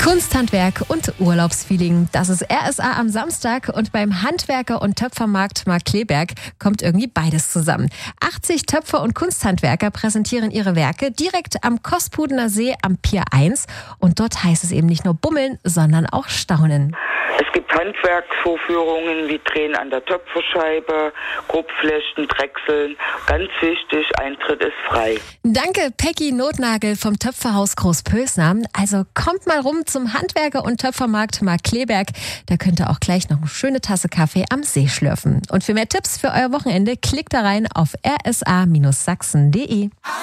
Kunsthandwerk und Urlaubsfeeling. Das ist RSA am Samstag und beim Handwerker- und Töpfermarkt Markkleeberg kommt irgendwie beides zusammen. 80 Töpfer und Kunsthandwerker präsentieren ihre Werke direkt am Kospudener See am Pier 1 und dort heißt es eben nicht nur bummeln, sondern auch staunen. Es gibt Handwerksvorführungen wie Drehen an der Töpferscheibe, Grobflechten, Drechseln. Ganz wichtig, Eintritt ist frei. Danke, Peggy Notnagel vom Töpferhaus Großpösner. Also kommt mal rum zum Handwerker- und Töpfermarkt Markkleeberg. Da könnt ihr auch gleich noch eine schöne Tasse Kaffee am See schlürfen. Und für mehr Tipps für euer Wochenende klickt da rein auf rsa-sachsen.de.